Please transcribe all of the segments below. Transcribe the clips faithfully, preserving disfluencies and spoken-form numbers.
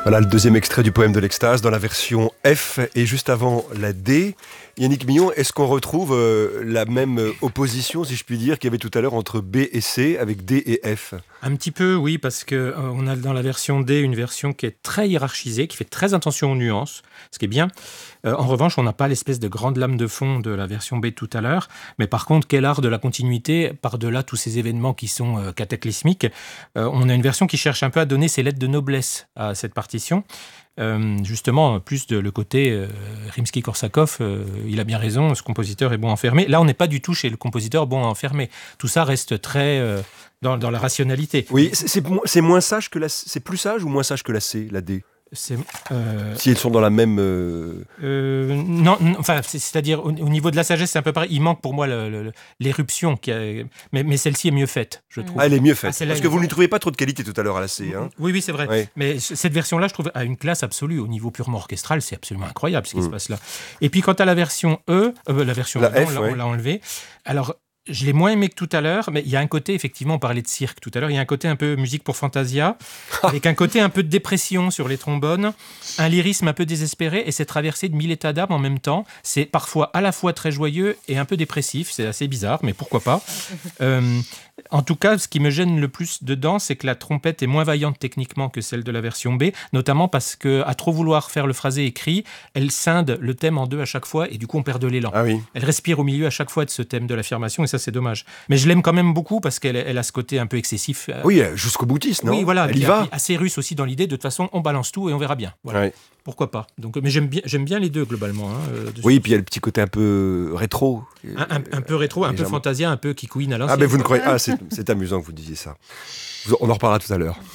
Voilà le deuxième extrait du poème de l'extase dans la version F et juste avant la D. Yannick Millon, est-ce qu'on retrouve euh, la même opposition, si je puis dire, qu'il y avait tout à l'heure entre B et C avec D et F ? Un petit peu, oui, parce qu'on euh, a dans la version D une version qui est très hiérarchisée, qui fait très attention aux nuances, ce qui est bien. Euh, en revanche, on n'a pas l'espèce de grande lame de fond de la version B tout à l'heure, mais par contre, quel art de la continuité, par-delà tous ces événements qui sont euh, cataclysmiques. Euh, on a une version qui cherche un peu à donner ses lettres de noblesse à cette partition. Euh, justement, plus de le côté euh, Rimsky-Korsakov, euh, il a bien raison, ce compositeur est bon à enfermer. Là, on n'est pas du tout chez le compositeur bon à enfermer. Tout ça reste très euh, dans, dans la rationalité. Oui, c'est, c'est, c'est moins sage que la, c'est plus sage ou moins sage que la C, la D ? C'est, euh, si elles sont dans la même... Euh... Euh, non, non, enfin, c'est, c'est-à-dire au, au niveau de la sagesse, c'est un peu pareil. Il manque pour moi le, le, l'éruption, qui a, mais, mais celle-ci est mieux faite, je trouve. Ah, elle est mieux faite. Ah, Parce que vous ne lui trouvez pas trop de qualité tout à l'heure à la C. Hein. Oui, oui, c'est vrai. Oui. Mais cette version-là, je trouve, a une classe absolue. Au niveau purement orchestral, c'est absolument incroyable ce qui mmh. se passe là. Et puis, quant à la version E, euh, la version la E, F, on, l'a, ouais. on l'a enlevée. Alors, je l'ai moins aimé que tout à l'heure, mais il y a un côté, effectivement, on parlait de cirque tout à l'heure, il y a un côté un peu musique pour Fantasia, avec un côté un peu de dépression sur les trombones, un lyrisme un peu désespéré, et c'est traversé de mille états d'âme en même temps. C'est parfois à la fois très joyeux et un peu dépressif, c'est assez bizarre, mais pourquoi pas. Euh, en tout cas, ce qui me gêne le plus dedans, c'est que la trompette est moins vaillante techniquement que celle de la version B, notamment parce qu'à trop vouloir faire le phrasé écrit, elle scinde le thème en deux à chaque fois, et du coup on perd de l'élan. Ah oui. Elle respire au milieu à chaque fois de ce thème de l'affirmation, et ça c'est dommage. Mais je l'aime quand même beaucoup parce qu'elle elle a ce côté un peu excessif. Oui, jusqu'au boutiste, non ? Oui, voilà. Elle y va. Assez russe aussi dans l'idée, de toute façon, on balance tout et on verra bien. Voilà. Ouais. Pourquoi pas. Donc, mais j'aime bien, j'aime bien les deux globalement. Hein, oui, puis il y a le petit côté un peu rétro. Un, un, un peu rétro, un légèrement. Peu Fantasia, un peu qui couine à l'ancienne. Ah, mais vous ne croyez Ah, c'est, c'est amusant que vous disiez ça. On en reparlera tout à l'heure.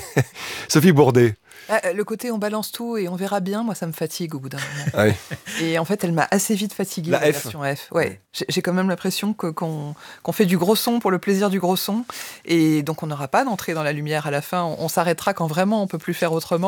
Sophie Bourdet. Ah, le côté on balance tout et on verra bien, moi ça me fatigue au bout d'un moment. Ah oui. Et en fait, elle m'a assez vite fatiguée, la, la F. version F. Ouais. J'ai, j'ai quand même l'impression que, qu'on, qu'on fait du gros son pour le plaisir du gros son. Et donc on n'aura pas d'entrée dans la lumière à la fin. On, on s'arrêtera quand vraiment on ne peut plus faire autrement.